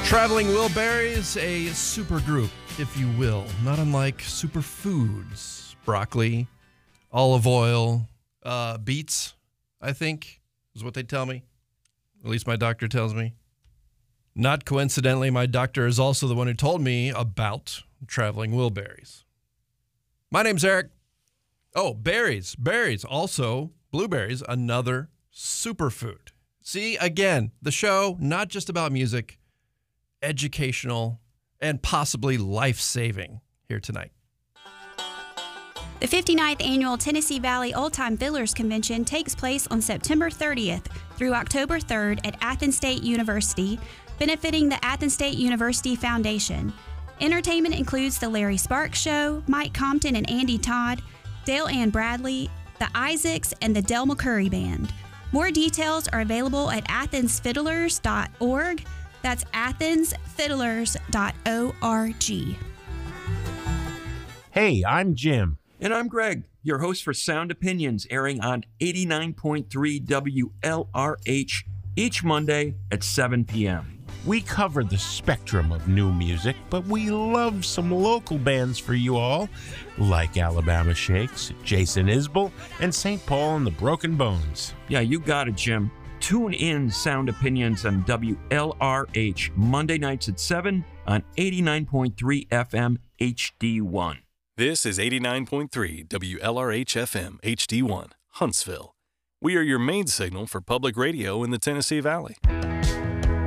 Traveling Wilburys, a super group, if you will, not unlike superfoods. Broccoli, olive oil, beets, I think, is what they tell me. At least my doctor tells me. Not coincidentally, my doctor is also the one who told me about Traveling Wilburys. My name's Eric. Oh, berries, also blueberries, another superfood. See, again, the show, not just about music, educational, and possibly life-saving here tonight. The 59th Annual Tennessee Valley Old Time Fiddlers Convention takes place on September 30th through October 3rd at Athens State University, benefiting the Athens State University Foundation. Entertainment includes the Larry Sparks Show, Mike Compton and Andy Todd, Dale Ann Bradley, the Isaacs, and the Del McCurry Band. More details are available at athensfiddlers.org. That's athensfiddlers.org. Hey, I'm Jim. And I'm Greg, your host for Sound Opinions, airing on 89.3 WLRH each Monday at 7 p.m. We cover the spectrum of new music, but we love some local bands for you all, like Alabama Shakes, Jason Isbell, and St. Paul and the Broken Bones. Yeah, you got it, Jim. Tune in Sound Opinions on WLRH Monday nights at 7 on 89.3 FM HD1. This is 89.3 WLRH FM HD1, Huntsville. We are your main signal for public radio in the Tennessee Valley.